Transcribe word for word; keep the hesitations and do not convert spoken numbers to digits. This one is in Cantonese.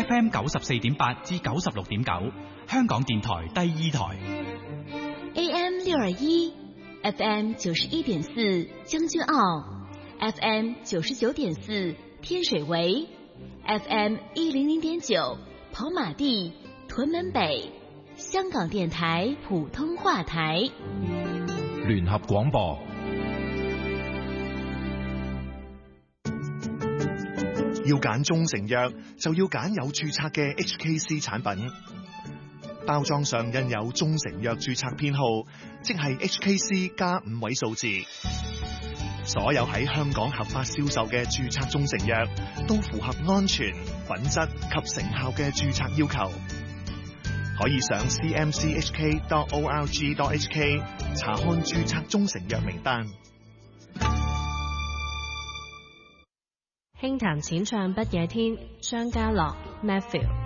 F M 九十四點八至九十六點九，香港電台第二台。 A M 六二一，F M 九十一點四將軍澳 ，F M 九十九點四天水圍 ，F M 一零零點九跑馬地屯門北，香港電台普通話台。 聯合廣播。 要揀中成藥，就要揀有註冊嘅 H K C 產品。包裝上印有中成藥註冊編號，即係 H K C 加五位數字。所有喺香港合法銷售嘅註冊中成藥，都符合安全、品質及成效嘅註冊要求。可以上 c m c h k dot org dot h k 查看註冊中成藥名單。 輕彈淺唱不夜天，張家樂 Matthew。